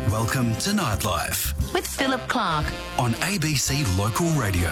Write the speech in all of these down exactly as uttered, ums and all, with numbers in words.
Welcome to Nightlife with Philip Clark on A B C Local Radio.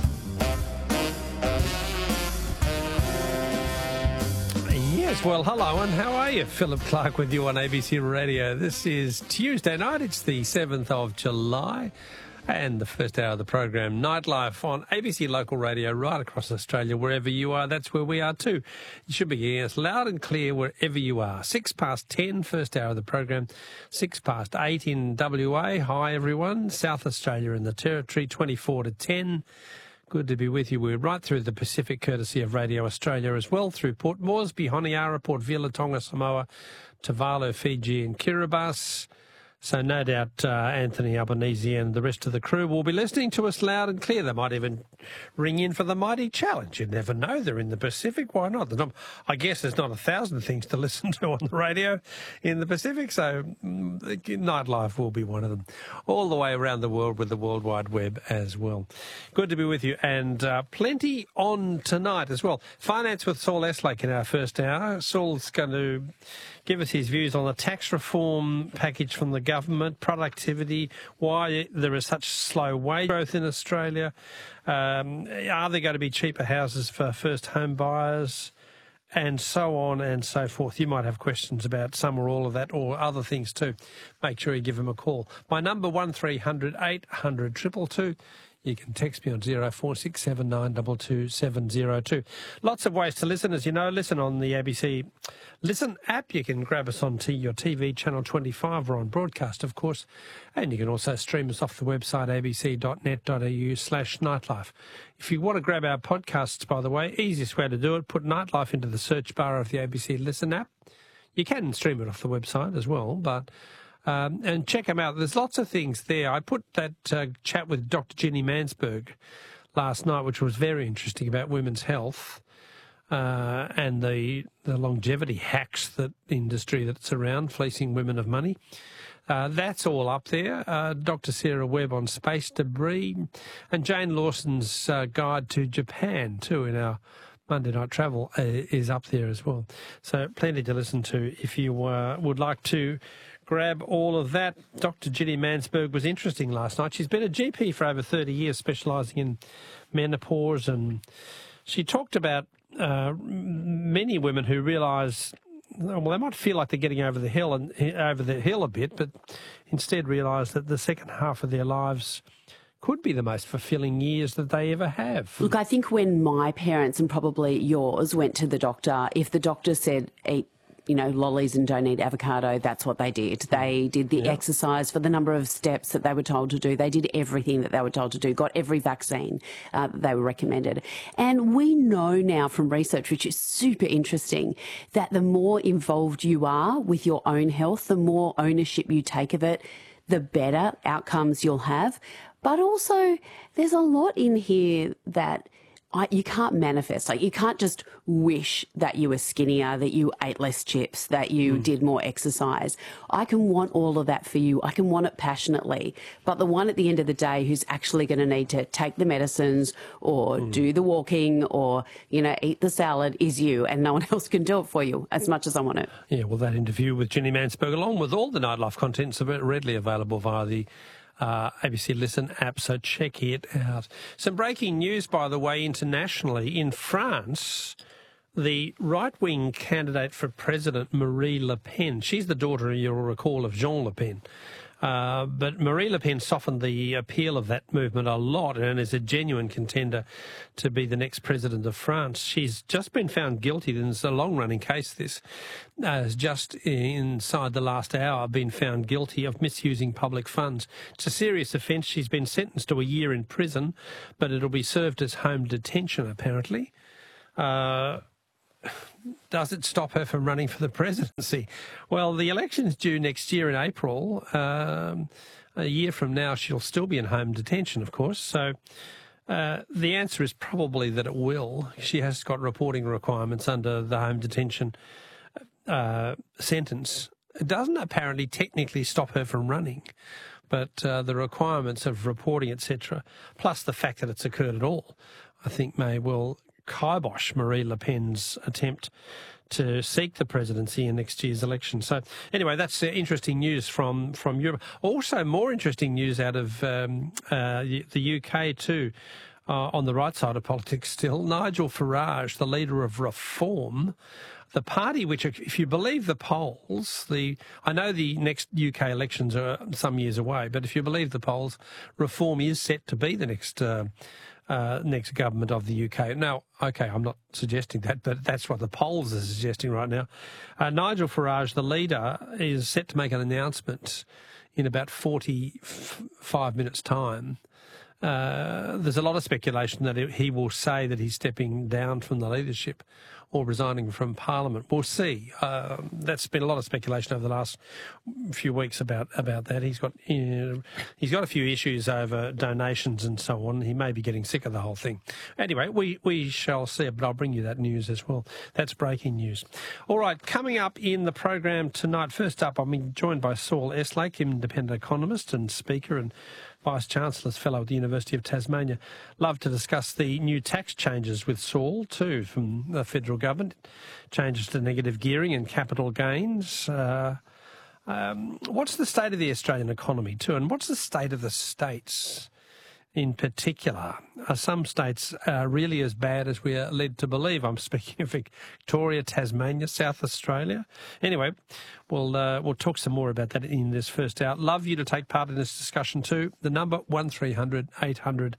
Yes, well, hello and how are you? Philip Clark with you on A B C Radio. This is Tuesday night. It's the seventh of July and the first hour of the program, Nightlife on A B C Local Radio right across Australia. Wherever you are, that's where we are too. You should be hearing us loud and clear wherever you are. Six past ten, first hour of the program. Six past eight in W A. Hi, everyone. South Australia and the Territory, twenty-four to ten. Good to be with you. We're right through the Pacific, courtesy of Radio Australia as well, through Port Moresby, Honiara, Port Vila, Tonga, Samoa, Tuvalu, Fiji and Kiribati. So no doubt uh, Anthony Albanese and the rest of the crew will be listening to us loud and clear. They might even ring in for the Mighty Challenge. You never know. They're in the Pacific. Why not? Not I guess there's not a thousand things to listen to on the radio in the Pacific, so mm, Nightlife will be one of them. All the way around the world with the World Wide Web as well. Good to be with you, and uh, plenty on tonight as well. Finance with Saul Eslake in our first hour. Saul's going to give us his views on the tax reform package from the government, productivity, why there is such slow wage growth in Australia. Um, are there going to be cheaper houses for first home buyers? And so on and so forth. You might have questions about some or all of that or other things too. Make sure you give him a call. My number, one three hundred eight hundred two two two. You can text me on zero four six seven nine two two seven zero two. Lots of ways to listen, as you know. Listen on the A B C Listen app. You can grab us on t- your T V, Channel twenty-five. We're on broadcast, of course. And you can also stream us off the website, a b c dot net dot a u slash nightlife. If you want to grab our podcasts, by the way, easiest way to do it, put Nightlife into the search bar of the A B C Listen app. You can stream it off the website as well, but... Um, and check them out. There's lots of things there. I put that uh, chat with Doctor Jenny Mansberg last night, which was very interesting, about women's health uh, and the the longevity hacks that industry that's around, fleecing women of money. Uh, that's all up there. Uh, Doctor Sarah Webb on space debris, and Jane Lawson's uh, guide to Japan too in our Monday Night Travel uh, is up there as well. So plenty to listen to if you uh, would like to grab all of that. Doctor Jenny Mansberg was interesting last night. She's been a G P for over thirty years, specialising in menopause, and she talked about uh, many women who realise, well, they might feel like they're getting over the hill and over the hill a bit, but instead realise that the second half of their lives could be the most fulfilling years that they ever have. Look, I think when my parents and probably yours went to the doctor, if the doctor said eat, you know, lollies and don't eat avocado, that's what they did. They did the yeah. exercise for the number of steps that they were told to do. They did everything that they were told to do, got every vaccine uh, that they were recommended. And we know now from research, which is super interesting, that the more involved you are with your own health, the more ownership you take of it, the better outcomes you'll have. But also, there's a lot in here that I, you can't manifest. Like, you can't just wish that you were skinnier, that you ate less chips, that you mm. did more exercise. I can want all of that for you. I can want it passionately. But the one at the end of the day who's actually going to need to take the medicines or mm. do the walking or, you know, eat the salad is you, and no one else can do it for you as much as I want it. Yeah, well, that interview with Jenny Mansberg, along with all the Nightlife contents, are readily available via the Uh, A B C Listen app, so check it out. Some breaking news, by the way, internationally. In France, the right-wing candidate for president, Marine Le Pen, she's the daughter, you'll recall, of Jean Le Pen. Uh, but Marine Le Pen softened the appeal of that movement a lot and is a genuine contender to be the next president of France. She's just been found guilty, and it's a long-running case, this, uh, has just inside the last hour been found guilty of misusing public funds. It's a serious offence. She's been sentenced to a year in prison, but it'll be served as home detention, apparently. Uh... Does it stop her from running for the presidency? Well, the election's due next year in April. Um, a year from now, she'll still be in home detention, of course. So uh, the answer is probably that it will. She has got reporting requirements under the home detention uh, sentence. It doesn't apparently technically stop her from running, but uh, the requirements of reporting, et cetera, plus the fact that it's occurred at all, I think may well kibosh Marine Le Pen's attempt to seek the presidency in next year's election. So anyway, that's uh, interesting news from, from Europe. Also, more interesting news out of um, uh, the U K too, uh, on the right side of politics still. Nigel Farage, the leader of Reform, the party which, if you believe the polls, the I know the next U K elections are some years away, but if you believe the polls, Reform is set to be the next uh, uh, next government of the U K. Now, OK, I'm not suggesting that, but that's what the polls are suggesting right now. Uh, Nigel Farage, the leader, is set to make an announcement in about forty-five minutes' time. Uh, there's a lot of speculation that he will say that he's stepping down from the leadership or resigning from Parliament. We'll see. Uh, that's been a lot of speculation over the last few weeks about, about that. He's got uh, he's got a few issues over donations and so on. He may be getting sick of the whole thing. Anyway, we, we shall see, but I'll bring you that news as well. That's breaking news. All right, coming up in the program tonight, first up, I'm joined by Saul Eslake, independent economist and speaker and Vice-Chancellor's Fellow at the University of Tasmania. Love to discuss the new tax changes with Saul, too, from the federal government. Changes to negative gearing and capital gains. Uh, um, what's the state of the Australian economy, too? And what's the state of the states in particular? Are some states uh, really as bad as we are led to believe? I'm speaking of Victoria, Tasmania, South Australia. Anyway, we'll uh, we'll talk some more about that in this first hour. Love you to take part in this discussion too. The number one three hundred eight hundred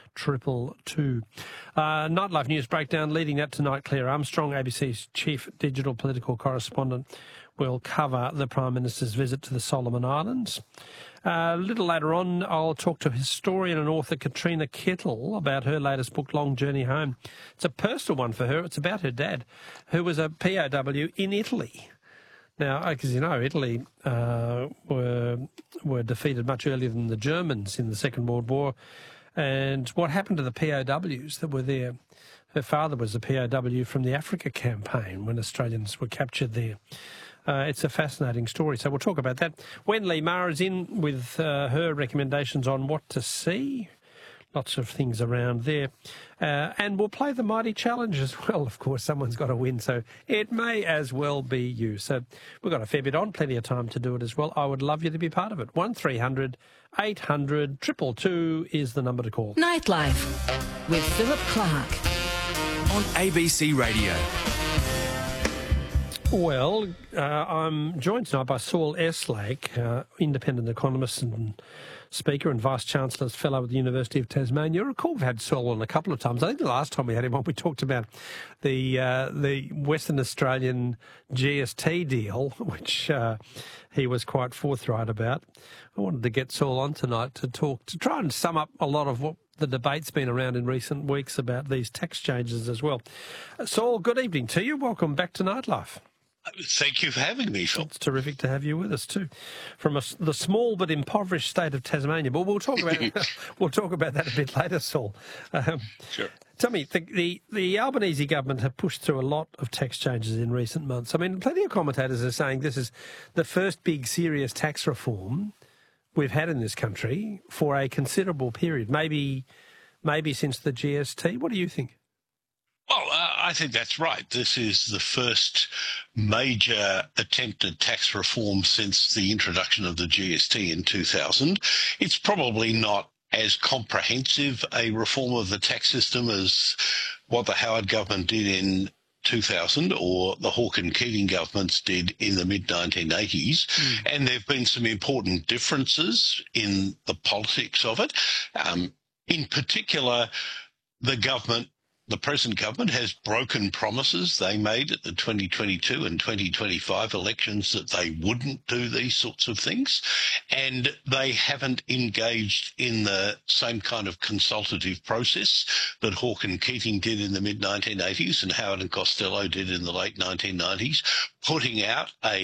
two two two. Uh, Nightlife News Breakdown, leading that tonight, Claire Armstrong, A B C's chief digital political correspondent, will cover the Prime Minister's visit to the Solomon Islands. Uh, a little later on, I'll talk to historian and author Katrina Kettle about her latest book, Long Journey Home. It's a personal one for her. It's about her dad, who was a P O W in Italy. Now, as you know, Italy uh, were were defeated much earlier than the Germans in the Second World War. And what happened to the P O Ws that were there? Her father was a P O W from the Africa campaign when Australians were captured there. Uh, it's a fascinating story, so we'll talk about that. Wen Lee Ma is in with uh, her recommendations on what to see. Lots of things around there. Uh, and we'll play the Mighty Challenge as well. Of course, someone's got to win, so it may as well be you. So we've got a fair bit on, plenty of time to do it as well. I would love you to be part of it. one three hundred eight hundred two two two is the number to call. Nightlife with Philip Clark on A B C Radio. Well, uh, I'm joined tonight by Saul Eslake, uh, independent economist and speaker and Vice-Chancellor's Fellow at the University of Tasmania. I recall we've had Saul on a couple of times. I think the last time we had him on, we talked about the uh, the Western Australian G S T deal, which uh, he was quite forthright about. I wanted to get Saul on tonight to talk, to try and sum up a lot of what the debate's been around in recent weeks about these tax changes as well. Uh, Saul, good evening to you. Welcome back to Nightlife. Thank you for having me, Phil. It's terrific to have you with us too, from a, the small but impoverished state of Tasmania. But we'll talk about we'll talk about that a bit later, Saul. Um, sure. Tell me, the, the the Albanese government have pushed through a lot of tax changes in recent months. I mean, plenty of commentators are saying this is the first big serious tax reform we've had in this country for a considerable period, maybe maybe since the G S T. What do you think? Well, uh, I think that's right. This is the first major attempt at tax reform since the introduction of the G S T in two thousand. It's probably not as comprehensive a reform of the tax system as what the Howard government did in two thousand or the Hawke and Keating governments did in the mid nineteen eighties. Mm. And there have been some important differences in the politics of it. Um, in particular, the government The present government has broken promises they made at the twenty twenty-two and twenty twenty-five elections that they wouldn't do these sorts of things, and they haven't engaged in the same kind of consultative process that Hawke and Keating did in the mid nineteen eighties and Howard and Costello did in the late nineteen nineties, putting out a